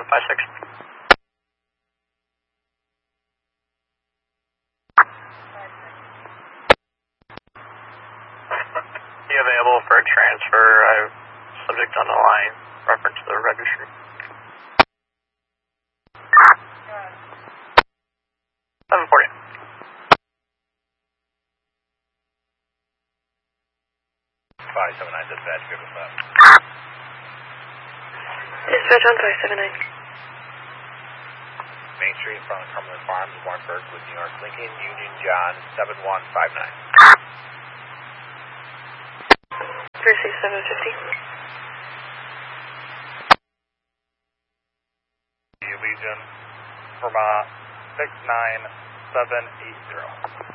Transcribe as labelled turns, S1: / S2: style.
S1: 756. You available for a transfer? I have subject on the line, reference to the registry. 740.
S2: Dispatch, good with that.
S3: Dispatch on 579.
S2: Main Street in front of Cumberland Farms, Warrenburg with New York Lincoln, Union John 7159.
S3: Jersey 750.
S4: Legion, Vermont 69780.